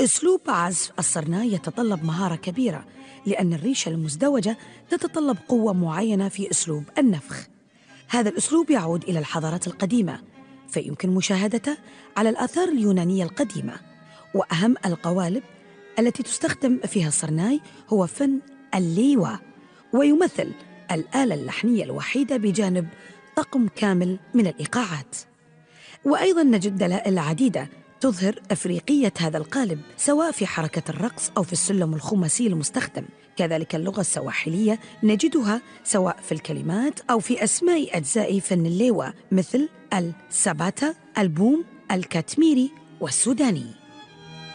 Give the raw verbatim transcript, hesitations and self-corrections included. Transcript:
أسلوب عزف الصرناي يتطلب مهارة كبيرة، لأن الريشة المزدوجة تتطلب قوة معينة في أسلوب النفخ. هذا الأسلوب يعود إلى الحضارات القديمة، فيمكن مشاهدته على الآثار اليونانية القديمة. وأهم القوالب التي تستخدم فيها الصرناي هو فن الليوة، ويمثل الآلة اللحنية الوحيدة بجانب طقم كامل من الإيقاعات. وأيضاً نجد دلائل عديدة تظهر أفريقية هذا القالب، سواء في حركة الرقص أو في السلم الخماسي المستخدم. كذلك اللغة السواحلية نجدها سواء في الكلمات أو في أسماء أجزاء فن الليوة، مثل السباتا، البوم، الكاتميري والسوداني.